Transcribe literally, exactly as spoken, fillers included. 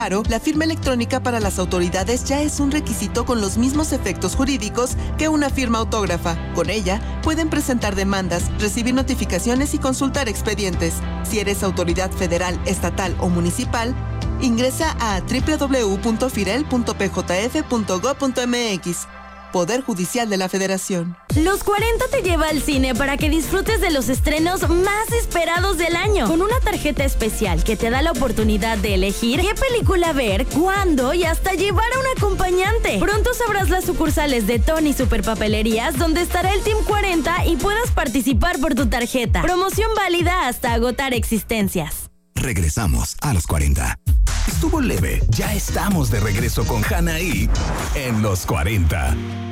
Claro, la firma electrónica para las autoridades ya es un requisito con los mismos efectos jurídicos que una firma autógrafa. Con ella, pueden presentar demandas, recibir notificaciones y consultar expedientes. Si eres autoridad federal, estatal o municipal, ingresa a doble u doble u doble u punto firel punto p j f punto gob punto m x. Poder Judicial de la Federación. Los cuarenta te lleva al cine para que disfrutes de los estrenos más esperados del año, con una tarjeta especial que te da la oportunidad de elegir qué película ver, cuándo y hasta llevar a un acompañante. Pronto sabrás las sucursales de Tony Superpapelerías donde estará el Team cuarenta y puedas participar por tu tarjeta. Promoción válida hasta agotar existencias. Regresamos a los cuarenta. Estuvo leve, ya estamos de regreso con Hanaí en los cuarenta.